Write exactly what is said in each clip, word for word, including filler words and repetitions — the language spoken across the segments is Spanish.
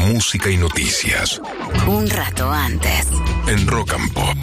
música y noticias. Un rato antes. En Rock and Pop.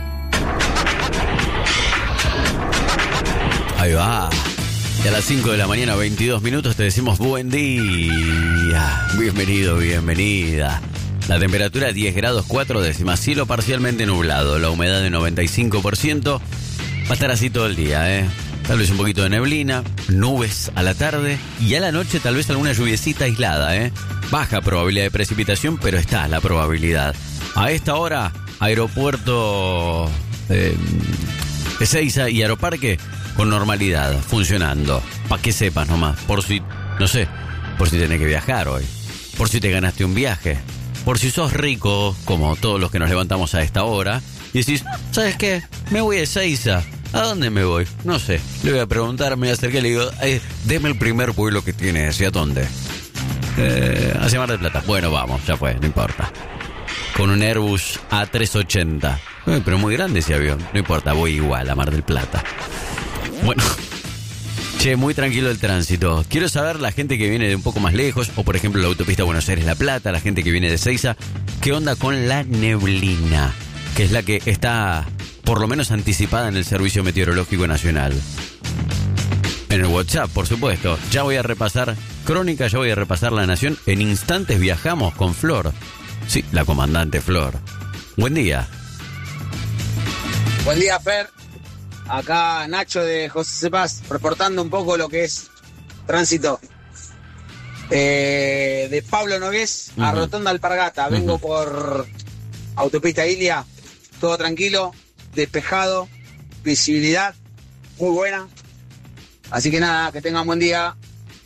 Ahí va. Y a las cinco de la mañana, veintidós minutos, te decimos buen día. Bienvenido, bienvenida. La temperatura diez grados cuatro décimas, cielo parcialmente nublado, la humedad de noventa y cinco por ciento. Va a estar así todo el día, ¿eh? Tal vez un poquito de neblina, nubes a la tarde y a la noche tal vez alguna lluviecita aislada, ¿eh? Baja probabilidad de precipitación, pero está la probabilidad. A esta hora, aeropuerto eh, Ezeiza y Aeroparque con normalidad, funcionando. Para que sepas nomás, por si, no sé, por si tenés que viajar hoy, por si te ganaste un viaje, por si sos rico, como todos los que nos levantamos a esta hora, y decís, ¿sabes qué? Me voy a Ezeiza. ¿A dónde me voy? No sé. Le voy a preguntar, me voy a acercar y le digo, eh, deme el primer vuelo que tiene. ¿Hacia dónde? Eh, hacia Mar del Plata. Bueno, vamos, ya fue, no importa. Con un Airbus A trescientos ochenta. Eh, pero muy grande ese avión. No importa, voy igual a Mar del Plata. Bueno. Che, muy tranquilo el tránsito. Quiero saber la gente que viene de un poco más lejos, o por ejemplo la autopista Buenos Aires-La Plata, la gente que viene de Ezeiza, ¿qué onda con la neblina? Que es la que está por lo menos anticipada en el Servicio Meteorológico Nacional. En el WhatsApp, por supuesto. Ya voy a repasar Crónica, ya voy a repasar La Nación. En instantes viajamos con Flor. Sí, la comandante Flor. Buen día. Buen día, Fer. Acá Nacho de José Cepaz, reportando un poco lo que es tránsito. Eh, de Pablo Nogués a uh-huh. Rotonda Alpargata. Vengo uh-huh. por autopista Ilia. Todo tranquilo, despejado, visibilidad muy buena. Así que nada, que tengan buen día.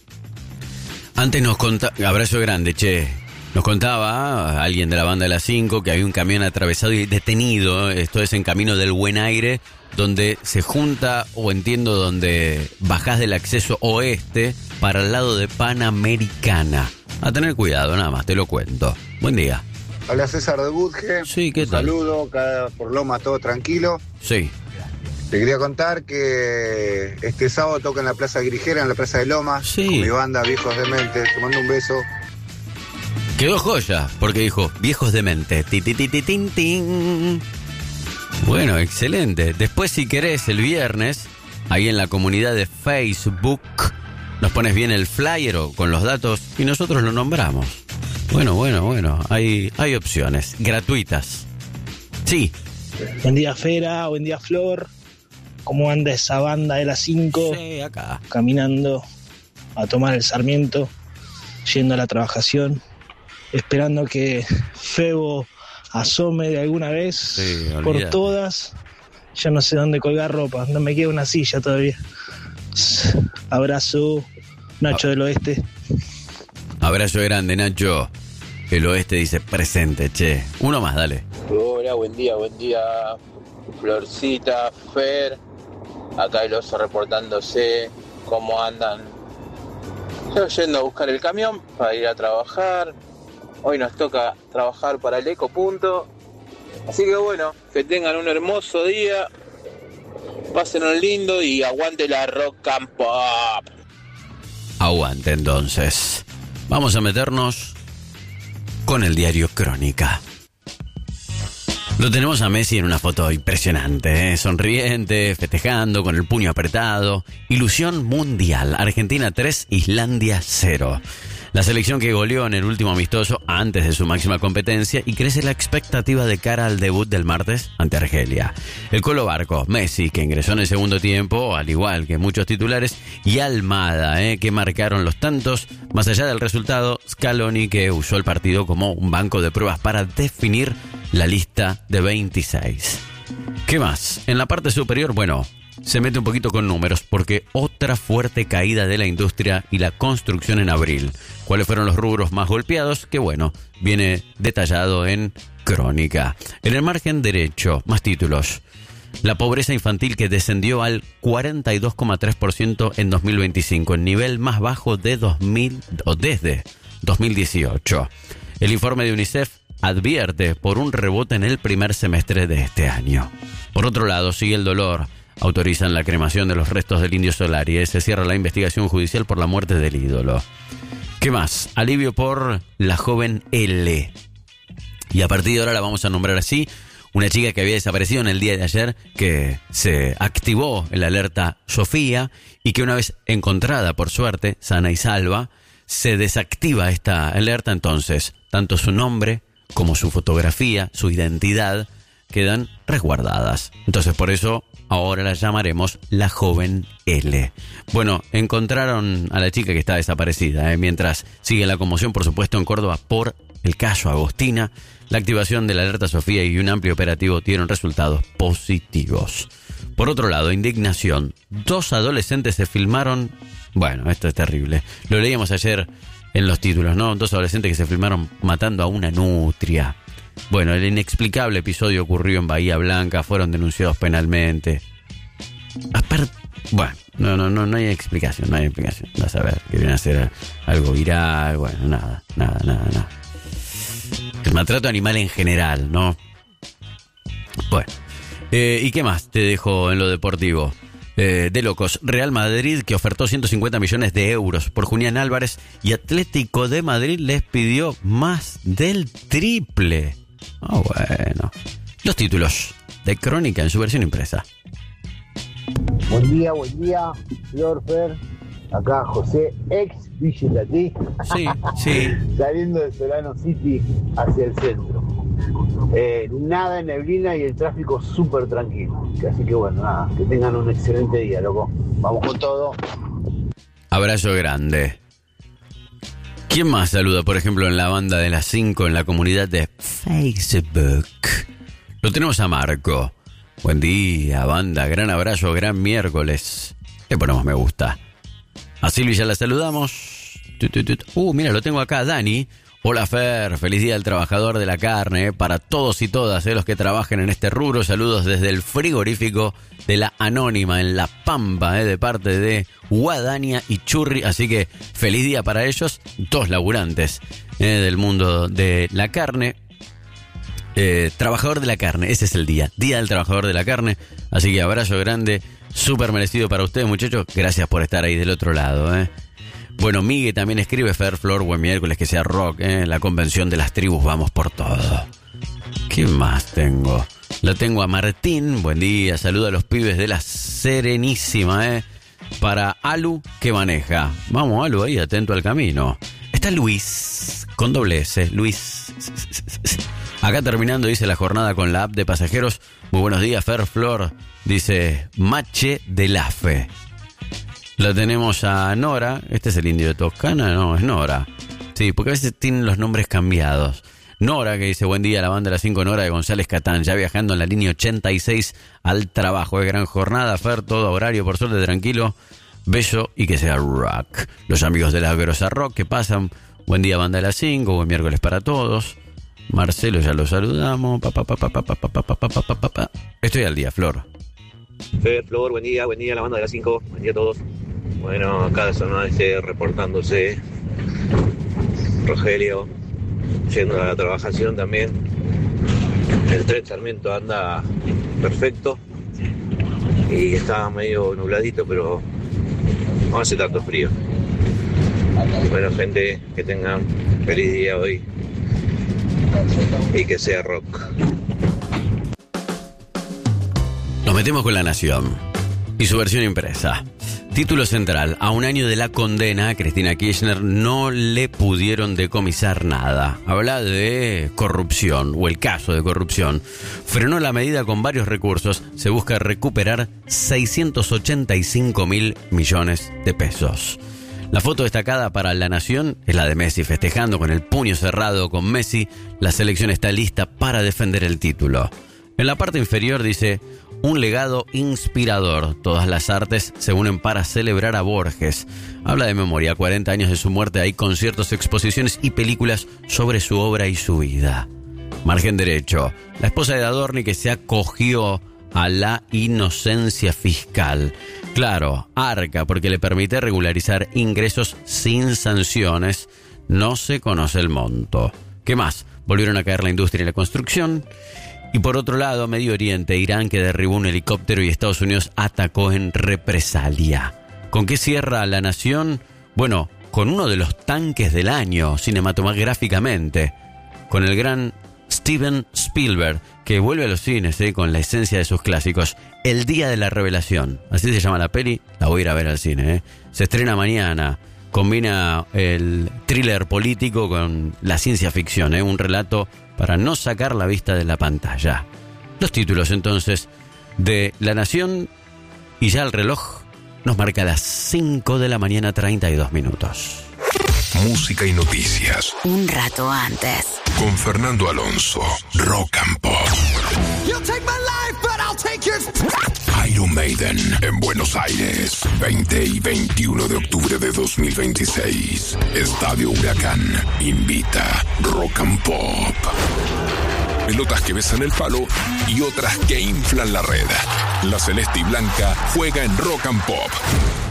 Antes nos contaba, abrazo grande, che. Nos contaba alguien de la banda de las cinco que había un camión atravesado y detenido. Esto es en Camino del Buen Aire, donde se junta, o entiendo, donde bajás del acceso oeste para el lado de Panamericana. A tener cuidado, nada más, te lo cuento. Buen día. Hola, César de Budge. Sí, ¿qué un tal? Saludo, acá por Loma todo tranquilo. Sí. Te quería contar que este sábado toca en la Plaza Grijera, en la Plaza de Loma, sí. con mi banda Viejos Dementes. Te mando un beso. Quedó joya, porque dijo Viejos Dementes. Ti, ti, ti, ti, tin, tin. Bueno, excelente. Después, si querés, el viernes, ahí en la comunidad de Facebook, nos pones bien el flyer o con los datos y nosotros lo nombramos. Bueno, bueno, bueno, hay, hay opciones gratuitas. Sí. Buen día, Fera, buen día, Flor. ¿Cómo anda esa banda de las cinco? Sí, acá. Caminando a tomar el Sarmiento, yendo a la trabajación, esperando que Febo asome de alguna vez, sí, por todas. Ya no sé dónde colgar ropa, no me queda una silla todavía. Abrazo, Nacho ah. del Oeste. Abrazo grande, Nacho. El Oeste dice presente, che. Uno más, dale. Hola, buen día, buen día. Florcita, Fer. Acá el oso reportándose. ¿Cómo andan? Estoy yendo a buscar el camión para ir a trabajar. Hoy nos toca trabajar para el Eco Punto. Así que bueno, que tengan un hermoso día. Pásenlo lindo y aguante la Rock and Pop. Aguante entonces. Vamos a meternos con el diario Crónica. Lo tenemos a Messi en una foto impresionante, ¿eh? Sonriente, festejando, con el puño apretado. Ilusión mundial. Argentina tres, Islandia cero. La selección que goleó en el último amistoso antes de su máxima competencia y crece la expectativa de cara al debut del martes ante Argelia. El Colo Barco, Messi, que ingresó en el segundo tiempo, al igual que muchos titulares, y Almada, eh, que marcaron los tantos. Más allá del resultado, Scaloni, que usó el partido como un banco de pruebas para definir la lista de veintiséis. ¿Qué más? En la parte superior, bueno, se mete un poquito con números, porque otra fuerte caída de la industria y la construcción en abril. ¿Cuáles fueron los rubros más golpeados? Que bueno, viene detallado en Crónica. En el margen derecho, más títulos. La pobreza infantil, que descendió al cuarenta y dos coma tres por ciento en dos mil veinticinco, el nivel más bajo de dos mil o desde dos mil dieciocho. El informe de UNICEF advierte por un rebote en el primer semestre de este año. Por otro lado, sigue el dolor. Autorizan la cremación de los restos del Indio Solari y se cierra la investigación judicial por la muerte del ídolo. ¿Qué más? Alivio por la joven L. Y a partir de ahora la vamos a nombrar así. Una chica que había desaparecido en el día de ayer, que se activó en la alerta Sofía y que una vez encontrada, por suerte, sana y salva, se desactiva esta alerta. Entonces, tanto su nombre como su fotografía, su identidad, quedan resguardadas. Entonces, por eso ahora la llamaremos la joven L. Bueno, encontraron a la chica que está desaparecida, ¿eh? Mientras sigue la conmoción, por supuesto, en Córdoba por el caso Agostina. La activación de la alerta Sofía y un amplio operativo dieron resultados positivos. Por otro lado, indignación. Dos adolescentes se filmaron... Bueno, esto es terrible. Lo leíamos ayer en los títulos, ¿no? Dos adolescentes que se filmaron matando a una nutria. Bueno, el inexplicable episodio ocurrió en Bahía Blanca. Fueron denunciados penalmente. Aparte... Bueno, no, no, no, no hay explicación, no hay explicación. Vas a ver, quieren hacer algo viral. Bueno, nada, nada, nada, nada. El maltrato animal en general, ¿no? Bueno, eh, ¿y qué más te dejo en lo deportivo? Eh, de locos, Real Madrid, que ofertó ciento cincuenta millones de euros por Julián Álvarez, y Atlético de Madrid les pidió más del triple. Ah, oh, bueno. Los títulos de Crónica en su versión impresa. Buen día, buen día, Flor, Fer. Acá José, ex Villatí. Sí, sí. Saliendo de Solano City hacia el centro. Eh, nada de neblina y el tráfico súper tranquilo. Así que bueno, nada, que tengan un excelente día, loco. Vamos con todo. Abrazo grande. ¿Quién más saluda, por ejemplo, en la banda de las cinco en la comunidad de Facebook? Lo tenemos a Marco. Buen día, banda. Gran abrazo, gran miércoles. Le ponemos me gusta. A Silvia ya la saludamos. Uh, mira, lo tengo acá, Dani. Hola, Fer. Feliz día del trabajador de la carne. Eh, para todos y todas eh, los que trabajen en este rubro. Saludos desde el frigorífico de la Anónima en La Pampa, eh, de parte de Guadania y Churri. Así que feliz día para ellos. Dos laburantes eh, del mundo de la carne. Eh, trabajador de la carne, ese es el día. Día del trabajador de la carne. Así que abrazo grande. Súper merecido para ustedes, muchachos. Gracias por estar ahí del otro lado, ¿eh? Bueno, Migue también escribe: Fer, Flor, buen miércoles, que sea rock, ¿eh? La convención de las tribus, vamos por todo. ¿Qué más tengo? Lo tengo a Martín. Buen día, saluda a los pibes de la Serenísima, ¿eh? Para Alu, que maneja. Vamos, Alu, ahí, atento al camino. Está Luis, con doble S, Luis. Acá terminando, dice, la jornada con la app de pasajeros. Muy buenos días, Fer, Flor. Dice Mache de la Fe. Lo tenemos a Nora. ¿Este es el indio de Toscana? No, es Nora. Sí, porque a veces tienen los nombres cambiados. Nora, que dice: buen día, la banda de las cinco, Nora de González Catán. Ya viajando en la línea ochenta y seis al trabajo. Es gran jornada, Fer, todo a horario, por suerte, tranquilo. Beso y que sea rock. Los amigos de la Grosa Rock que pasan. Buen día, banda de las cinco. Buen miércoles para todos. Marcelo, ya lo saludamos. Pa, pa, pa, pa, pa, pa, pa, pa, pa, pa, pa, pa. Estoy al día, Flor. Fer, Flor, buen día, buen día, la banda de las cinco. Buen día a todos. Bueno, acá Sonoeste reportándose. Rogelio, yendo a la trabajación también. El tren Sarmiento anda perfecto. Y está medio nubladito, pero no hace tanto frío. Bueno, gente, que tengan feliz día hoy. Y que sea rock. Nos metemos con La Nación y su versión impresa. Título central: a un año de la condena a Cristina Kirchner no le pudieron decomisar nada. Habla de corrupción, o el caso de corrupción. Frenó la medida con varios recursos. Se busca recuperar seiscientos ochenta y cinco mil millones de pesos. La foto destacada para La Nación es la de Messi festejando con el puño cerrado. Con Messi, la selección está lista para defender el título. En la parte inferior dice: un legado inspirador. Todas las artes se unen para celebrar a Borges. Habla de memoria. cuarenta años de su muerte. Hay conciertos, exposiciones y películas sobre su obra y su vida. Margen derecho. La esposa de Adorni, que se acogió a la inocencia fiscal. Claro, arca porque le permite regularizar ingresos sin sanciones. No se conoce el monto. ¿Qué más? Volvieron a caer la industria y la construcción. Y por otro lado, Medio Oriente, Irán, que derribó un helicóptero y Estados Unidos atacó en represalia. ¿Con qué cierra La Nación? Bueno, con uno de los tanques del año cinematográficamente, con el gran Steven Spielberg, que vuelve a los cines eh, con la esencia de sus clásicos. El Día de la Revelación, así se llama la peli, la voy a ir a ver al cine. Eh. Se estrena mañana, combina el thriller político con la ciencia ficción, eh, un relato para no sacar la vista de la pantalla. Los títulos entonces de La Nación, y ya el reloj nos marca las cinco de la mañana, treinta y dos minutos. Música y noticias. Un rato antes. Con Fernando Alonso. Rock and Pop. You'll take my life, but I'll take yours. Iron Maiden en Buenos Aires. veinte y veintiuno de octubre de dos mil veintiséis. Estadio Huracán. Invita Rock and Pop. Pelotas que besan el palo y otras que inflan la red. La celeste y blanca juega en Rock and Pop.